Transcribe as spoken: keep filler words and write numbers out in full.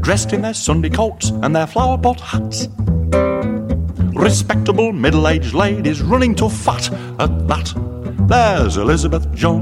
dressed in their Sunday coats and their flower pot hats. Respectable middle-aged ladies running to fat at that. There's Elizabeth Jones.